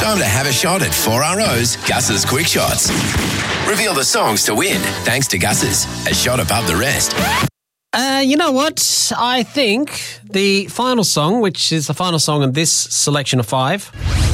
Time to have a shot at 4RO's Gus's Quick Shots. Reveal the songs to win, thanks to Gus's, a shot above the rest. You know what? I think the final song, which is the final song in this selection of 5,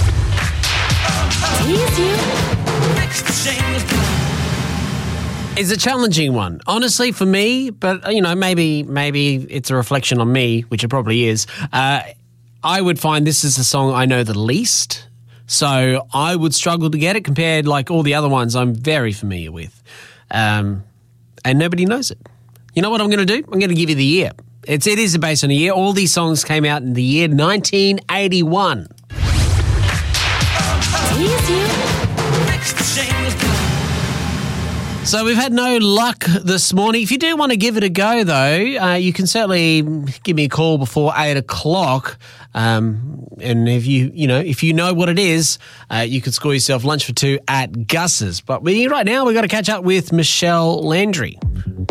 is a challenging one. Honestly, for me, but, you know, maybe it's a reflection on me, which it probably is. I would find this is the song I know the least. So I would struggle to get it compared like all the other ones I'm very familiar with. And nobody knows it. You know what I'm going to do? I'm going to give you the year. It is based on a year. All these songs came out in the year 1981. So we've had no luck this morning. If you do want to give it a go, though, you can certainly give me a call before 8 o'clock. And if you know what it is, you could score yourself lunch for 2 at Gus's. But right now, we've got to catch up with Michelle Landry.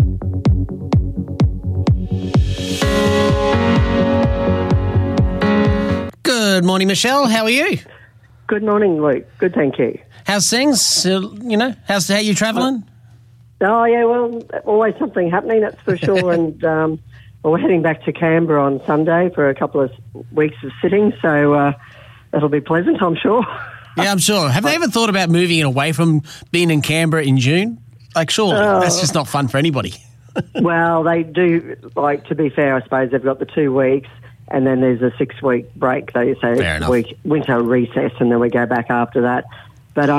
Good morning, Michelle. How are you? Good morning, Luke. Good, thank you. How's things? How you travelling? Oh, yeah, well, always something happening, that's for sure. And we're heading back to Canberra on Sunday for a couple of weeks of sitting, so that'll be pleasant, I'm sure. Yeah, I'm sure. Have they ever thought about moving away from being in Canberra in June? Like, surely that's just not fun for anybody. Well, they do, like, to be fair, I suppose they've got the 2 weeks, and then there's a 6-week break. They say winter recess, and then we go back after that. But,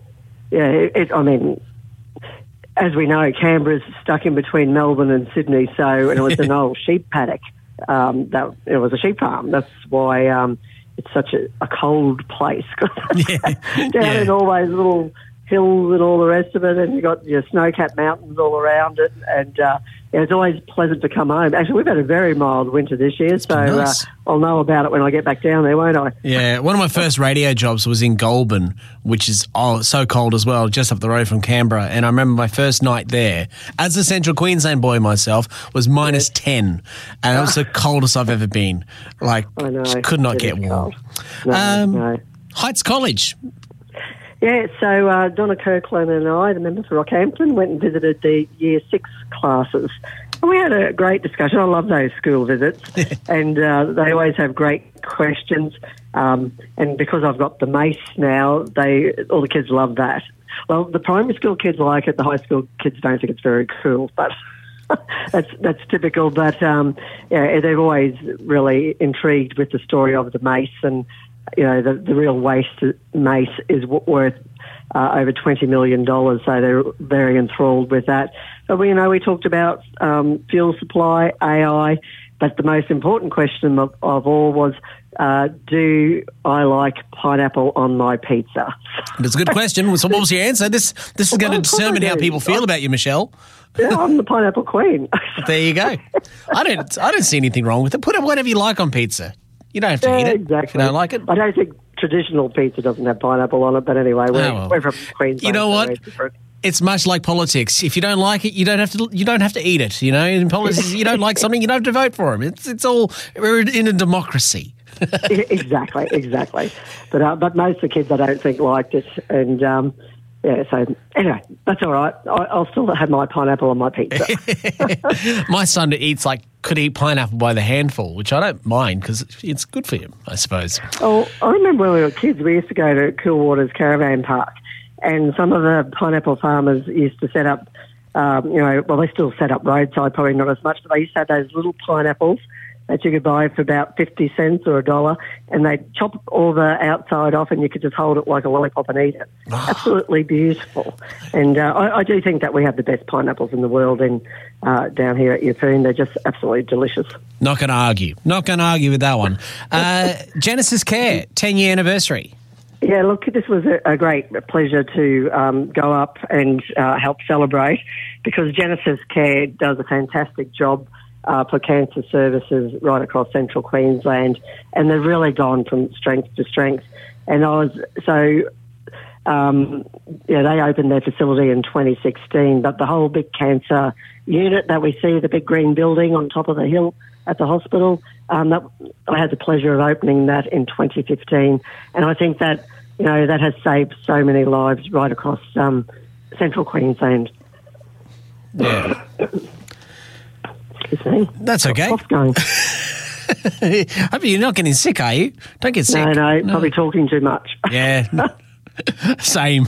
as we know, Canberra's stuck in between Melbourne and Sydney, and it was an old sheep paddock. It was a sheep farm. That's why it's such a cold place. Down in all those little hills and all the rest of it, and you've got your snow-capped mountains all around it, and it's always pleasant to come home. Actually, we've had a very mild winter this year, so nice. I'll know about it when I get back down there, won't I? Yeah, one of my first radio jobs was in Goulburn, which is so cold as well, just up the road from Canberra, and I remember my first night there, as a Central Queensland boy myself, was minus 10, and it was the coldest I've ever been. Like, I know, could not get warm. No. Heights College. Yeah, so Donna Kirkland and I, the member for Rockhampton, went and visited the Year 6 classes. And we had a great discussion. I love those school visits. And they always have great questions. And because I've got the mace now, all the kids love that. Well, the primary school kids like it. The high school kids don't think it's very cool. But that's typical. But, they're always really intrigued with the story of the mace, and you know, the real mace is worth over $20 million, so they're very enthralled with that. But we talked about fuel supply, AI, but the most important question of all was, do I like pineapple on my pizza? That's a good question. So what was your answer? This is going to determine how people feel about you, Michelle. Yeah, I'm the pineapple queen. There you go. I don't see anything wrong with it. Put whatever you like on pizza. You don't have to eat it. Exactly. If you don't like it. I don't think traditional pizza doesn't have pineapple on it, but anyway, we're from Queensland. You know what? It's much like politics. If you don't like it, you don't have to eat it. You know, in politics, you don't like something, you don't have to vote for them. It's all, we're in a democracy. Exactly. But most of the kids I don't think liked it, and so anyway, that's all right. I'll still have my pineapple on my pizza. My son could eat pineapple by the handful, which I don't mind because it's good for him, I suppose. Oh, I remember when we were kids, we used to go to Coolwaters Caravan Park, and some of the pineapple farmers used to set up, they still set up roadside, probably not as much, but they used to have those little pineapples that you could buy for about 50 cents or $1, and they'd chop all the outside off and you could just hold it like a lollipop and eat it. Oh. Absolutely beautiful. And I do think that we have the best pineapples in the world down here at Yeppoon. They're just absolutely delicious. Not going to argue with that one. Genesis Care, 10-year anniversary. Yeah, look, this was a great pleasure to go up and help celebrate, because Genesis Care does a fantastic job for cancer services right across central Queensland, and they've really gone from strength to strength. And they opened their facility in 2016, but the whole big cancer unit that we see, the big green building on top of the hill at the hospital, I had the pleasure of opening that in 2015, and I think that that has saved so many lives right across central Queensland. Yeah. Excuse me. That's okay. What's going? Hope you're not getting sick, are you? Don't get sick. No, probably talking too much. Yeah. Same.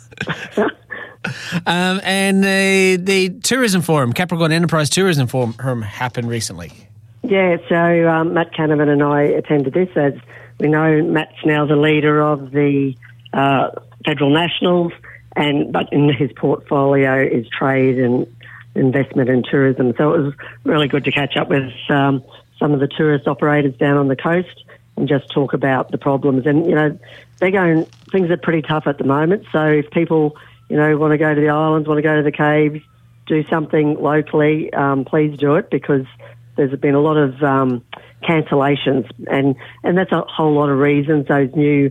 And the Tourism Forum, Capricorn Enterprise Tourism Forum happened recently. Yeah, so Matt Canavan and I attended this. As we know, Matt's now the leader of the Federal Nationals, but in his portfolio is trade and investment and tourism. So it was really good to catch up with some of the tourist operators down on the coast and just talk about the problems. And, things are pretty tough at the moment. So if people, want to go to the islands, want to go to the caves, do something locally, please do it, because there's been a lot of cancellations. And that's a whole lot of reasons. Those new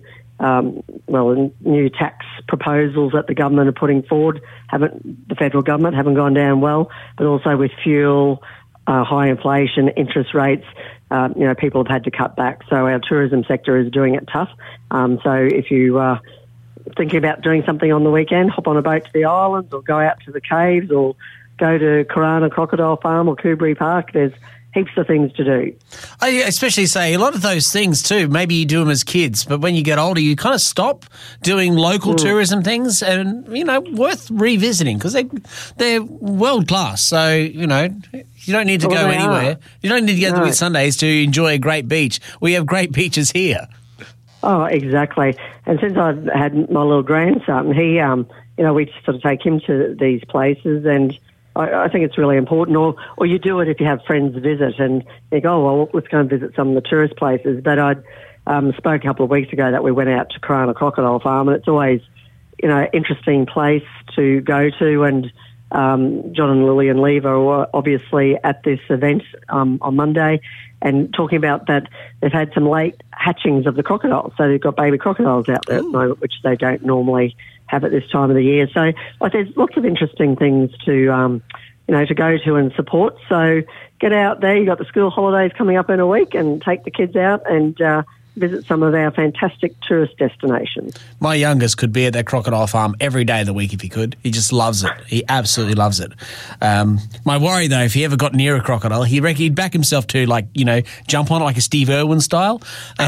tax proposals that the government are putting forward the federal government haven't gone down well, but also with fuel, high inflation, interest rates, people have had to cut back. So our tourism sector is doing it tough. So if you are thinking about doing something on the weekend, hop on a boat to the islands or go out to the caves or go to Corana Crocodile Farm or Coogbury Park, there's heaps of things to do. I especially say a lot of those things too, maybe you do them as kids, but when you get older, you kind of stop doing local tourism things and, worth revisiting because they're world class. So, you don't need to go anywhere. You don't need to go to Whitsundays to enjoy a great beach. We have great beaches here. Oh, exactly. And since I've had my little grandson, he, we just sort of take him to these places, and I think it's really important. Or you do it if you have friends visit and you go, well, let's go and visit some of the tourist places. But I spoke a couple of weeks ago that we went out to Corana Crocodile Farm, and it's always, interesting place to go to. And John and Lillian Lever were obviously at this event on Monday and talking about that they've had some late hatchings of the crocodiles. So they've got baby crocodiles out there at the moment, which they don't normally have at this time of the year. So there's lots of interesting things to go to and support. So get out there. You've got the school holidays coming up in a week, and take the kids out and visit some of our fantastic tourist destinations. My youngest could be at that crocodile farm every day of the week if he could. He just loves it. He absolutely loves it. My worry, though, if he ever got near a crocodile, he'd back himself to, jump on it like a Steve Irwin style.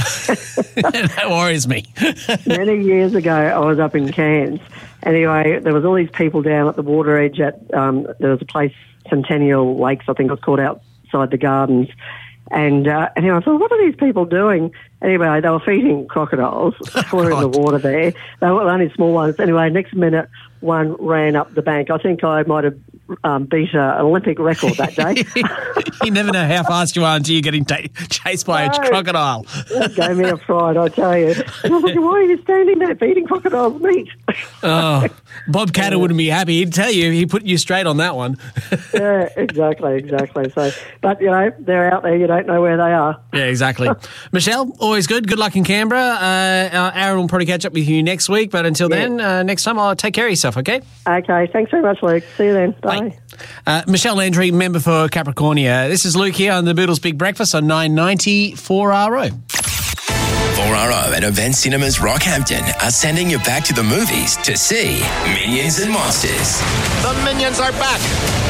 That worries me. Many years ago, I was up in Cairns. Anyway, there was all these people down at the water edge there was a place, Centennial Lakes, I think it was called, outside the gardens. And anyway, I thought, what are these people doing? Anyway, they were feeding crocodiles. They were in the water there. They were only small ones. Anyway, next minute, one ran up the bank. I think I might have beat an Olympic record that day. You never know how fast you are until you're getting chased by a crocodile. That gave me a fright, I tell you. And I was thinking, why are you standing there feeding crocodiles meat? Bob Catter wouldn't be happy. He'd tell you. He put you straight on that one. Yeah, exactly. So, but, they're out there. You don't know where they are. Yeah, exactly. Michelle, always good. Good luck in Canberra. Aaron will probably catch up with you next week, but until then, next time, I'll take care of yourself, okay? Okay. Thanks very much, Luke. See you then. Bye. Michelle Landry, member for Capricornia. This is Luke here on the Boodles Big Breakfast on 990 4RO. 4RO and Event Cinemas Rockhampton are sending you back to the movies to see Minions and Monsters. The Minions are back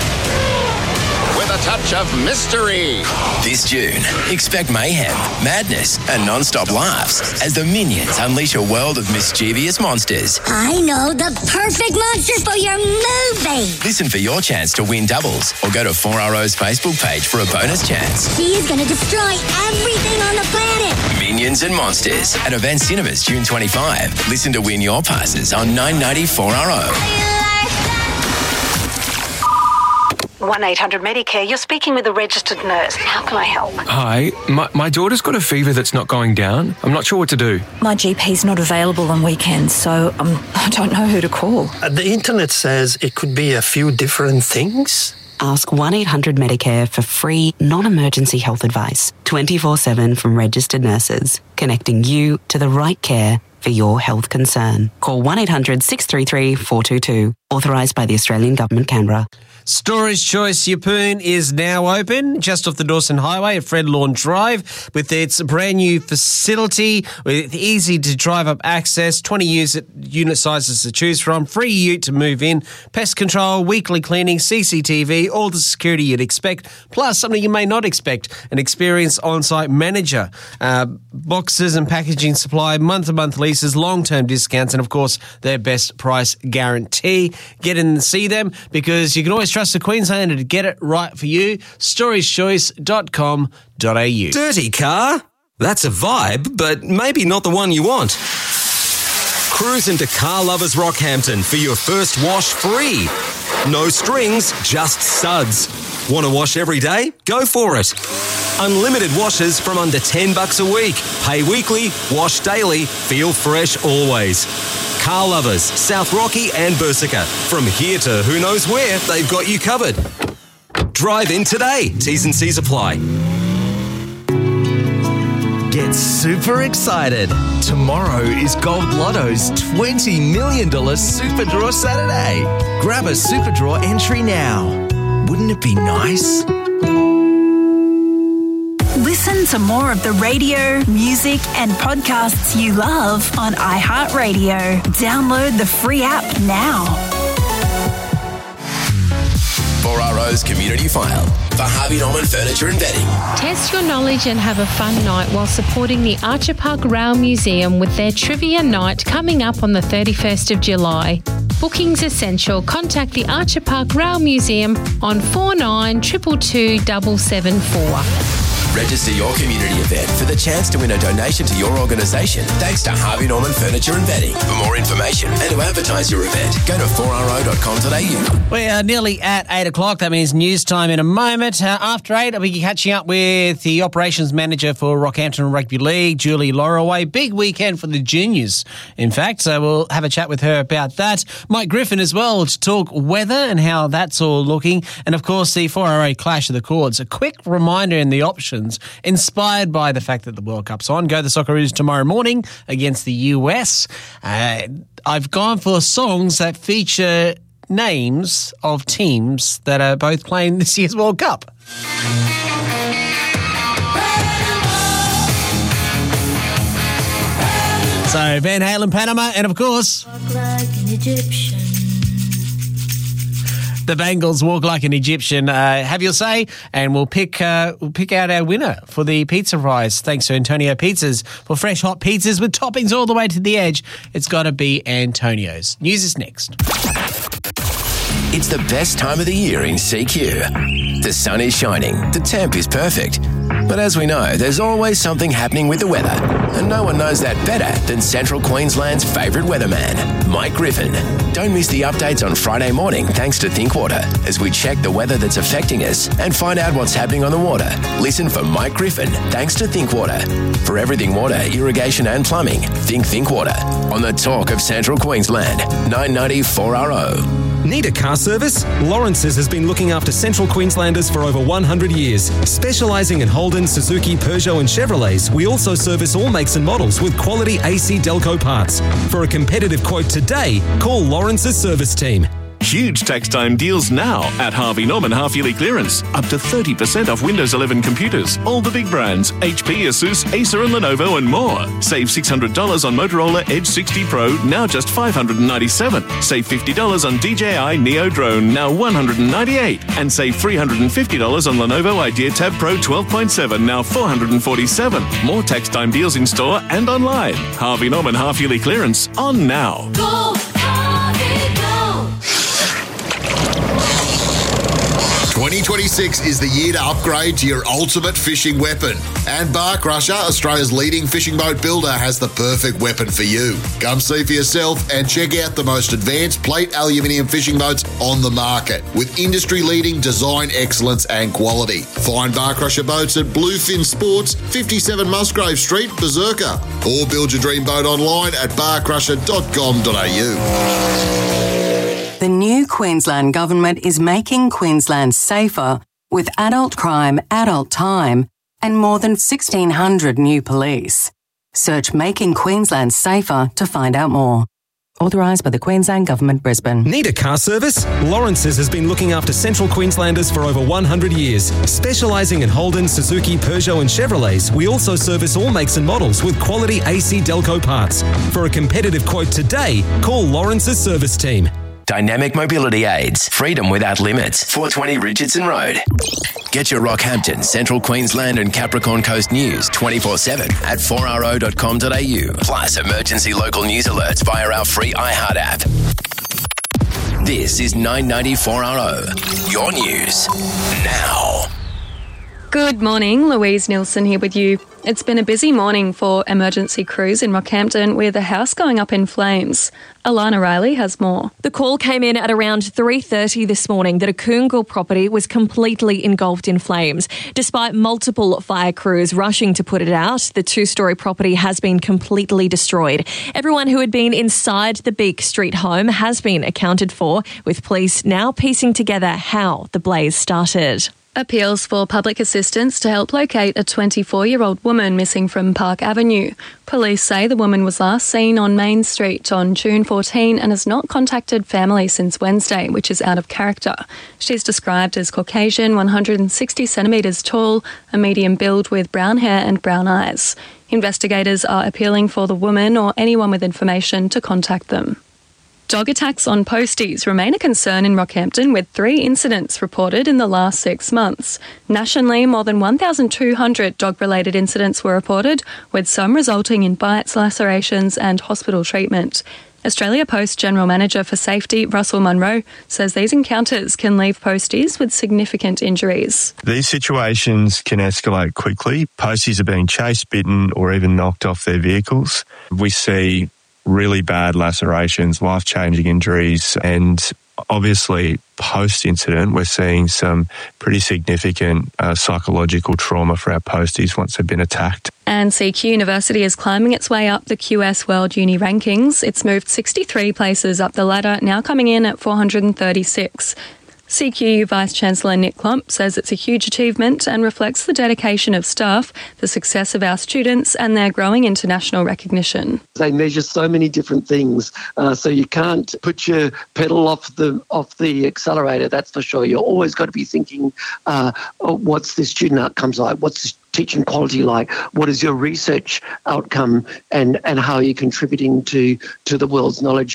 with a touch of mystery. This June, expect mayhem, madness, and non-stop laughs as the Minions unleash a world of mischievous monsters. I know the perfect monsters for your movie. Listen for your chance to win doubles or go to 4RO's Facebook page for a bonus chance. She is going to destroy everything on the planet. Minions and Monsters at Event Cinemas June 25. Listen to win your passes on 990 4RO. 1-800-MEDICARE. You're speaking with a registered nurse. How can I help? Hi. My daughter's got a fever that's not going down. I'm not sure what to do. My GP's not available on weekends, so I don't know who to call. The internet says it could be a few different things. Ask 1-800-MEDICARE for free, non-emergency health advice. 24/7 from registered nurses. Connecting you to the right care for for your health concern. Call 1800 633 422. Authorised by the Australian Government, Canberra. Storage Choice Yeppoon is now open just off the Dawson Highway at Fred Lawn Drive with its brand new facility with easy to drive up access, 20 unit sizes to choose from, free ute to move in, pest control, weekly cleaning, CCTV, all the security you'd expect, plus something you may not expect, an experienced on-site manager, boxes and packaging supply, month-to-month leases, long-term discounts, and of course their best price guarantee. Get in and see them because you can always trust the Queenslander to get it right for you. StorageChoice.com.au. Dirty car? That's a vibe, but maybe not the one you want. Cruise into Car Lovers Rockhampton for your first wash free. No strings, just suds. Want to wash every day? Go for it. Unlimited washes from under $10 a week. Pay weekly, wash daily, feel fresh always. Car Lovers, South Rocky and Bersica. From here to who knows where, they've got you covered. Drive in today. T's and C's apply. Get super excited. Tomorrow is Gold Lotto's $20 million Super Draw Saturday. Grab a Super Draw entry now. Wouldn't it be nice? Listen to more of the radio, music, and podcasts you love on iHeartRadio. Download the free app now. 4RO's Community File for Harvey Norman Furniture and Bedding. Test your knowledge and have a fun night while supporting the Archer Park Rail Museum with their Trivia Night coming up on the 31st of July. Bookings essential. Contact the Archer Park Rail Museum on 4922 774. Register your community event for the chance to win a donation to your organisation thanks to Harvey Norman Furniture and Bedding. For more information and to advertise your event, go to 4ro.com.au. We are nearly at 8 o'clock. That means news time in a moment. After 8, I'll be catching up with the operations manager for Rockhampton Rugby League, Julie Lorraway. Big weekend for the juniors, in fact. So we'll have a chat with her about that. Mike Griffin as well to talk weather and how that's all looking. And, of course, the 4RO Clash of the Chords. A quick reminder in the options, inspired by the fact that the World Cup's on. Go the Socceroos tomorrow morning against the US. I've gone for songs that feature names of teams that are both playing this year's World Cup. So Van Halen, Panama, and of course the Bengals, Walk Like an Egyptian. Have your say, and we'll pick out our winner for the pizza prize. Thanks to Antonio Pizzas for fresh hot pizzas with toppings all the way to the edge. It's got to be Antonio's. News is next. It's the best time of the year in CQ. The sun is shining, the temp is perfect. But as we know, there's always something happening with the weather, and no one knows that better than Central Queensland's favourite weatherman, Mike Griffin. Don't miss the updates on Friday morning thanks to Thinkwater as we check the weather that's affecting us and find out what's happening on the water. Listen for Mike Griffin thanks to Thinkwater. For everything water, irrigation and plumbing, think Thinkwater. On the talk of Central Queensland, 990 4RO. Need a car service? Lawrence's has been looking after Central Queenslanders for over 100 years. Specialising in Holden, Suzuki, Peugeot and Chevrolets, we also service all makes and models with quality AC Delco parts. For a competitive quote today, call Lawrence's service team. Huge tax time deals now at Harvey Norman half-yearly clearance. Up to 30% off Windows 11 computers. All the big brands, HP, Asus, Acer and Lenovo and more. Save $600 on Motorola Edge 60 Pro, now just $597. Save $50 on DJI Neo Drone, now $198. And save $350 on Lenovo Idea Tab Pro 12.7, now $447. More tax time deals in store and online. Harvey Norman half-yearly clearance on now. Go, Harvey, go! 2026 is the year to upgrade to your ultimate fishing weapon. And Bar Crusher, Australia's leading fishing boat builder, has the perfect weapon for you. Come see for yourself and check out the most advanced plate aluminium fishing boats on the market with industry-leading design excellence and quality. Find Bar Crusher boats at Bluefin Sports, 57 Musgrave Street, Berserker. Or build your dream boat online at barcrusher.com.au. The new Queensland Government is making Queensland safer with adult crime, adult time, and more than 1,600 new police. Search Making Queensland Safer to find out more. Authorised by the Queensland Government, Brisbane. Need a car service? Lawrence's has been looking after Central Queenslanders for over 100 years. Specialising in Holden, Suzuki, Peugeot and Chevrolets, we also service all makes and models with quality AC Delco parts. For a competitive quote today, call Lawrence's service team. Dynamic Mobility Aids. Freedom without limits. 420 Richardson Road. Get your Rockhampton, Central Queensland and Capricorn Coast news 24/7 at 4RO.com.au. Plus emergency local news alerts via our free iHeart app. This is 994RO. Your news now. Good morning, Louise Nilsson here with you. It's been a busy morning for emergency crews in Rockhampton with a house going up in flames. Alana Riley has more. The call came in at around 3:30 this morning that a Coongal property was completely engulfed in flames. Despite multiple fire crews rushing to put it out, the two-storey property has been completely destroyed. Everyone who had been inside the Beak Street home has been accounted for, with police now piecing together how the blaze started. Appeals for public assistance to help locate a 24-year-old woman missing from Park Avenue. Police say the woman was last seen on Main Street on June 14 and has not contacted family since Wednesday, which is out of character. She's described as Caucasian, 160 centimetres tall, a medium build with brown hair and brown eyes. Investigators are appealing for the woman or anyone with information to contact them. Dog attacks on posties remain a concern in Rockhampton, with 3 incidents reported in the last 6 months. Nationally, more than 1,200 dog-related incidents were reported, with some resulting in bites, lacerations and hospital treatment. Australia Post General Manager for Safety, Russell Munro, says these encounters can leave posties with significant injuries. These situations can escalate quickly. Posties are being chased, bitten or even knocked off their vehicles. We see really bad lacerations, life-changing injuries, and obviously post-incident we're seeing some pretty significant psychological trauma for our posties once they've been attacked. And CQ University is climbing its way up the QS World Uni rankings. It's moved 63 places up the ladder, now coming in at 436. CQ Vice-Chancellor Nick Klump says it's a huge achievement and reflects the dedication of staff, the success of our students and their growing international recognition. They measure so many different things, so you can't put your pedal off the accelerator, that's for sure. You've always got to be thinking, what's the student outcomes like? What's the teaching quality like? What is your research outcome and how are you contributing to the world's knowledge?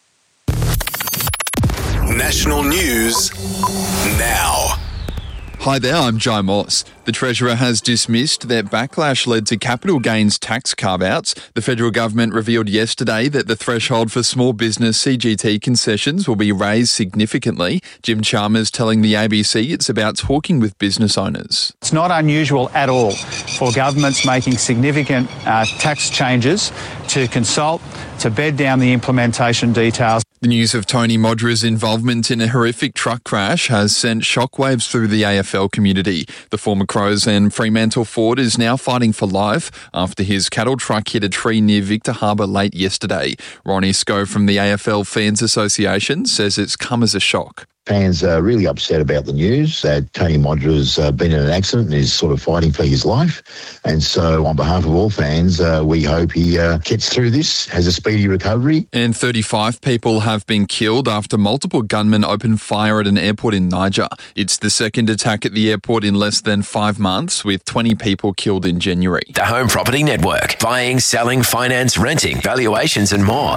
National News now. Hi there, I'm Joe Moss. The Treasurer has dismissed that backlash led to capital gains tax carve-outs. The federal government revealed yesterday that the threshold for small business CGT concessions will be raised significantly. Jim Chalmers telling the ABC it's about talking with business owners. It's not unusual at all for governments making significant tax changes to consult, to bed down the implementation details. The news of Tony Modra's involvement in a horrific truck crash has sent shockwaves through the AFL community. The former Crows and Fremantle forward is now fighting for life after his cattle truck hit a tree near Victor Harbour late yesterday. Ronnie Scoe from the AFL Fans Association says it's come as a shock. Fans are really upset about the news that Tony Modra's been in an accident and is sort of fighting for his life. And so on behalf of all fans, we hope he gets through this, has a speedy recovery. And 35 people have been killed after multiple gunmen opened fire at an airport in Niger. It's the second attack at the airport in less than 5 months, with 20 people killed in January. The Home Property Network. Buying, selling, finance, renting, valuations and more.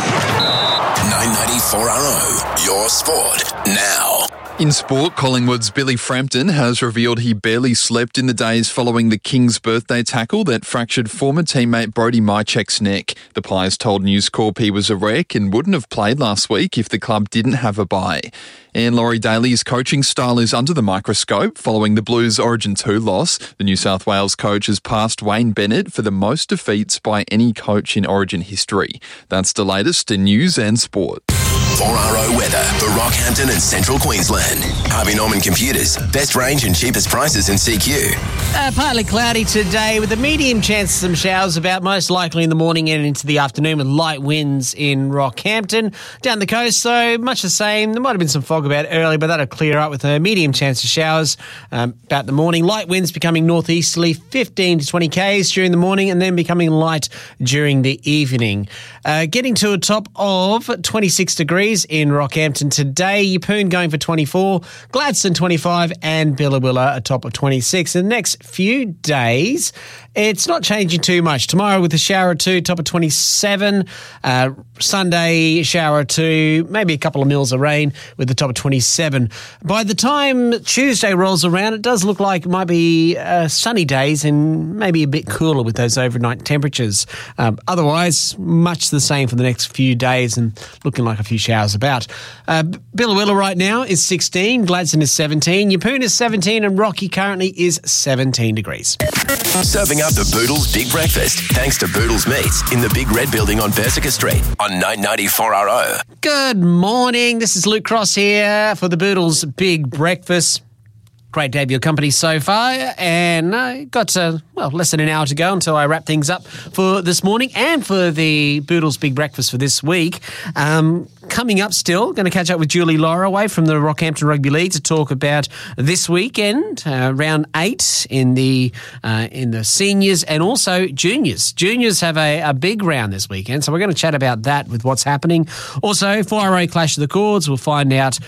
994RO. Your sport now. In sport, Collingwood's Billy Frampton has revealed he barely slept in the days following the King's birthday tackle that fractured former teammate Brody Mychek's neck. The Pies told News Corp he was a wreck and wouldn't have played last week if the club didn't have a bye. And Laurie Daly's coaching style is under the microscope following the Blues Origin 2 loss. The New South Wales coach has passed Wayne Bennett for the most defeats by any coach in Origin history. That's the latest in news and sport. 4RO weather for Rockhampton and Central Queensland. Harvey Norman Computers. Best range and cheapest prices in CQ. Partly cloudy today with a medium chance of some showers about, most likely in the morning and into the afternoon, with light winds in Rockhampton. Down the coast, so much the same. There might have been some fog about early, but that'll clear up with a medium chance of showers about the morning. Light winds becoming northeasterly, 15 to 20 k's during the morning, and then becoming light during the evening. Getting to a top of 26 degrees in Rockhampton today. Yeppoon going for 24, Gladstone 25, and Billawilla a top of 26. In the next few days, it's not changing too much. Tomorrow with a shower or two, top of 27. Sunday, shower or two, maybe a couple of mils of rain with the top of 27. By the time Tuesday rolls around, it does look like it might be sunny days and maybe a bit cooler with those overnight temperatures. Otherwise, much the same for the next few days and looking like a few showers about. Billawilla right now is 16, Gladstone is 17, Yeppoon is 17, and Rocky currently is 17 degrees. Serving up the Boodles Big Breakfast, thanks to Boodles Meats in the Big Red Building on Persica Street on 994RO. Good morning, this is Luke Cross here for the Boodles Big Breakfast. Great to have your company so far, and got less than an hour to go until I wrap things up for this morning and for the Boodles Big Breakfast for this week. Coming up still, going to catch up with Julie Laraway from the Rockhampton Rugby League to talk about this weekend, round 8 in the seniors and also juniors. Juniors have a big round this weekend, so we're going to chat about that with what's happening. Also, 4RO Clash of the Chords, we'll find out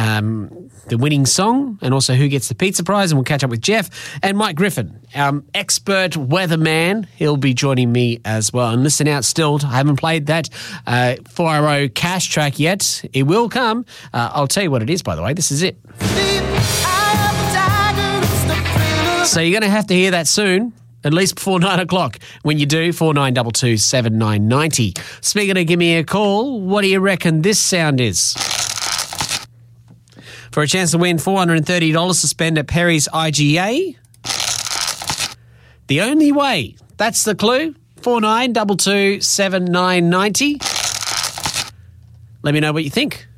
the winning song and also who gets the pizza prize, and we'll catch up with Jeff and Mike Griffin, our expert weatherman. He'll be joining me as well. And listen out still, I haven't played that 4RO cash track yet. It will come. I'll tell you what it is, by the way. This is it. So you're going to have to hear that soon, at least before 9 o'clock. When you do, 4922 7990. Speaking of give me a call, what do you reckon this sound is? For a chance to win $430 to spend at Perry's IGA. The only way. That's the clue. 4922 7990. Let me know what you think.